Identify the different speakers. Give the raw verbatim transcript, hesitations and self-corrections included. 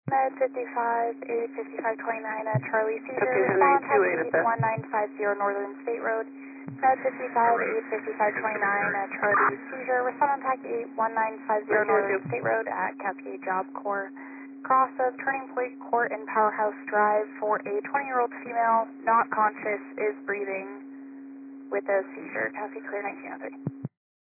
Speaker 1: Med fifty-five, eight fifty-five twenty-nine, uh, Charlie Seizure,
Speaker 2: Location
Speaker 1: respond
Speaker 2: eight two eight
Speaker 1: contact
Speaker 2: at that.
Speaker 1: eight one nine five zero Northern State Road. Med fifty-five, eight fifty-five twenty-nine, uh, Charlie Seizure, respond contact eight one nine five zero Northern State Road at Cascade Job Corps. Cross of Turning Point Court and Powerhouse Drive for a twenty-year-old female, not conscious, is breathing with a seizure. Taxi clear nineteen oh three.